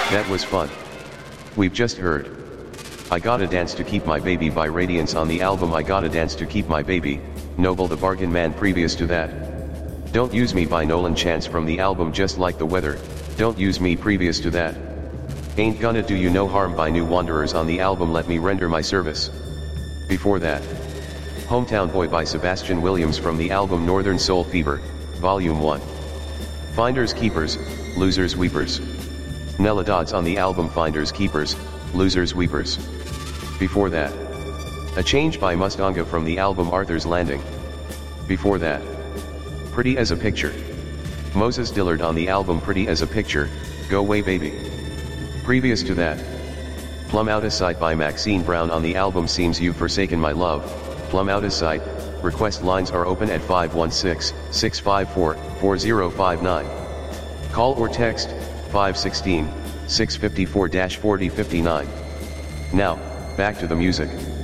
That was fun. We've just heard I Gotta Dance to Keep My Baby by Radiance on the album I Gotta Dance to Keep My Baby, Noble the Bargain Man previous to that. Don't Use Me by Nolan Chance from the album Just Like the Weather, Don't Use Me previous to that. Ain't Gonna Do You No Harm by New Wanderers on the album Let Me Render My Service. Before that, Hometown Boy by Sebastian Williams from the album Northern Soul Fever, Volume 1. Finders Keepers, Losers Weepers. Nella Dodds on the album Finders Keepers, Losers Weepers. Before that, A Change by Mustanga from the album Arthur's Landing. Before that, Pretty as a Picture. Moses Dillard on the album Pretty as a Picture, Go Way Baby. Previous to that, Plum Out of Sight by Maxine Brown on the album Seems You've Forsaken My Love, Plum Out of Sight. Request lines are open at 516-654-4059. Call or text 516-654-4059. Now, back to the music.